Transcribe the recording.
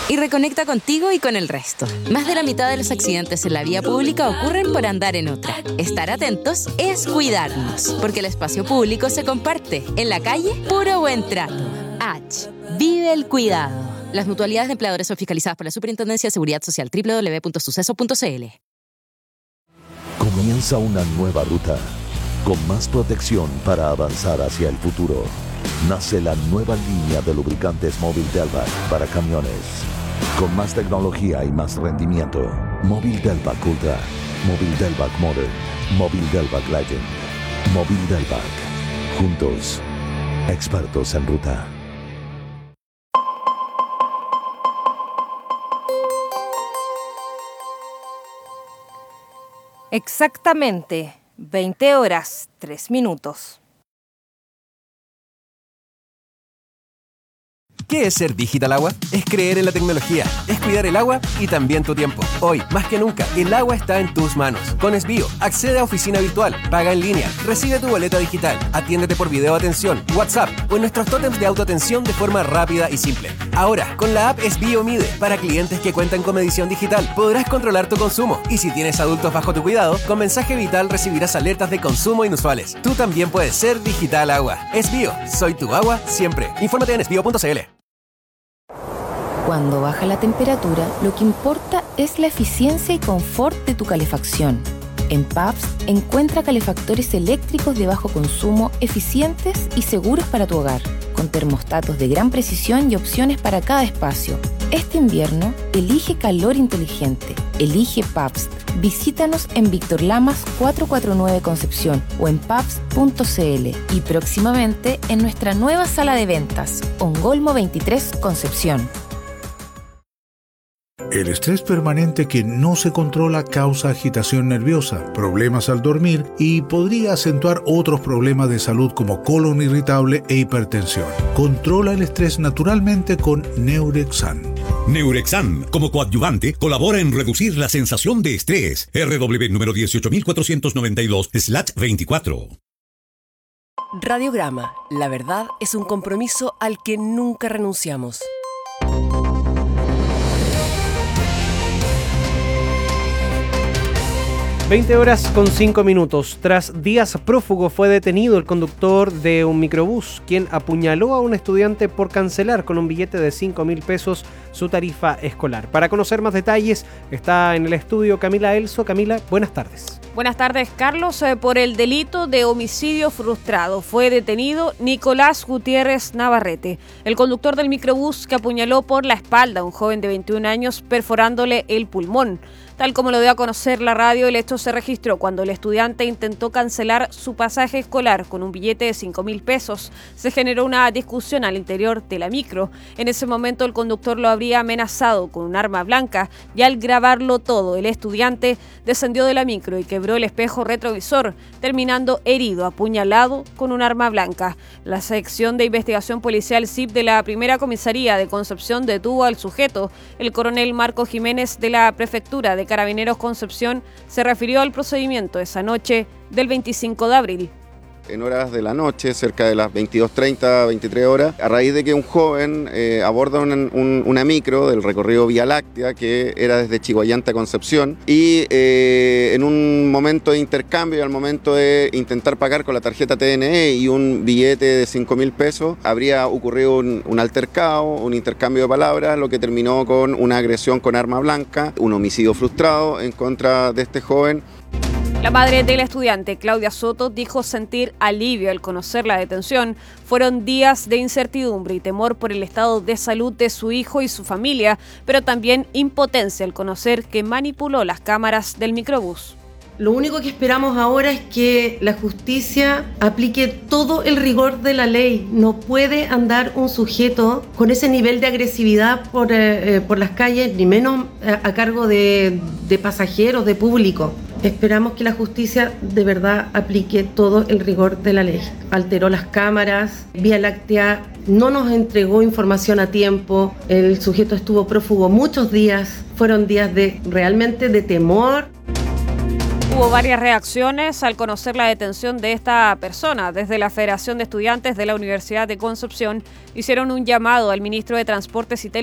y reconecta contigo y con el resto. Más de la mitad de los accidentes en la vía pública ocurren por andar en otra. Estar atentos es cuidarnos, porque el espacio público se comparte. En la calle, puro buen trato. H. Vive el cuidado. Las mutualidades de empleadores son fiscalizadas por la Superintendencia de Seguridad Social. www.suceso.cl. Comienza una nueva ruta, con más protección para avanzar hacia el futuro. Nace la nueva línea de lubricantes Móvil Delvac para camiones. Con más tecnología y más rendimiento. Móvil Delvac Ultra, Móvil Delvac Modern, Móvil Delvac Legend, Móvil Delvac. Juntos, expertos en ruta. Exactamente 20 horas, 3 minutos. ¿Qué es ser Digital Agua? Es creer en la tecnología, es cuidar el agua y también tu tiempo. Hoy, más que nunca, el agua está en tus manos. Con Esbio, accede a oficina virtual, paga en línea, recibe tu boleta digital, atiéndete por video atención, WhatsApp o en nuestros tótems de autoatención de forma rápida y simple. Ahora, con la app Esbio Mide, para clientes que cuentan con medición digital, podrás controlar tu consumo. Y si tienes adultos bajo tu cuidado, con mensaje vital recibirás alertas de consumo inusuales. Tú también puedes ser Digital Agua. Esbio, soy tu agua siempre. Infórmate en esbio.cl. Cuando baja la temperatura, lo que importa es la eficiencia y confort de tu calefacción. En Pabst encuentra calefactores eléctricos de bajo consumo, eficientes y seguros para tu hogar, con termostatos de gran precisión y opciones para cada espacio. Este invierno, elige calor inteligente. Elige Pabst. Visítanos en Víctor Lamas 449 Concepción o en pabst.cl y próximamente en nuestra nueva sala de ventas, Ongolmo 23 Concepción. El estrés permanente que no se controla causa agitación nerviosa, problemas al dormir y podría acentuar otros problemas de salud como colon irritable e hipertensión. Controla el estrés naturalmente con Neurexan. Neurexan, como coadyuvante, colabora en reducir la sensación de estrés. RW número 18492/24. Radiograma. La verdad es un compromiso al que nunca renunciamos. 20 horas con 5 minutos. Tras días prófugo fue detenido el conductor de un microbús, quien apuñaló a un estudiante por cancelar con un billete de 5.000 pesos su tarifa escolar. Para conocer más detalles está en el estudio Camila Elso. Camila, buenas tardes. Buenas tardes, Carlos. Por el delito de homicidio frustrado fue detenido Nicolás Gutiérrez Navarrete, el conductor del microbús que apuñaló por la espalda a un joven de 21 años perforándole el pulmón. Tal como lo dio a conocer la radio, el hecho se registró cuando el estudiante intentó cancelar su pasaje escolar con un billete de 5.000 pesos. Se generó una discusión al interior de la micro. En ese momento el conductor lo habría amenazado con un arma blanca y al grabarlo todo, el estudiante descendió de la micro y quebró el espejo retrovisor, terminando herido, apuñalado con un arma blanca. La sección de investigación policial SIP de la primera comisaría de Concepción detuvo al sujeto. El coronel Marco Jiménez de la prefectura de Carabineros Concepción se refirió al procedimiento esa noche del 25 de abril. En horas de la noche, cerca de las 22:30, 23 horas, a raíz de que un joven aborda una micro del recorrido Vía Láctea, que era desde Chiguayante a Concepción, y en un momento de intercambio, al momento de intentar pagar con la tarjeta TNE y un billete de 5.000 pesos, habría ocurrido un altercado, un intercambio de palabras, lo que terminó con una agresión con arma blanca, un homicidio frustrado en contra de este joven. La madre del estudiante, Claudia Soto, dijo sentir alivio al conocer la detención. Fueron días de incertidumbre y temor por el estado de salud de su hijo y su familia, pero también impotencia al conocer que manipuló las cámaras del microbús. Lo único que esperamos ahora es que la justicia aplique todo el rigor de la ley. No puede andar un sujeto con ese nivel de agresividad por las calles, ni menos a cargo de pasajeros, de público. Esperamos que la justicia de verdad aplique todo el rigor de la ley. Alteró las cámaras, Vía Láctea no nos entregó información a tiempo, el sujeto estuvo prófugo muchos días, fueron días realmente de temor. Hubo varias reacciones al conocer la detención de esta persona. Desde la Federación de Estudiantes de la Universidad de Concepción hicieron un llamado al ministro de Transportes y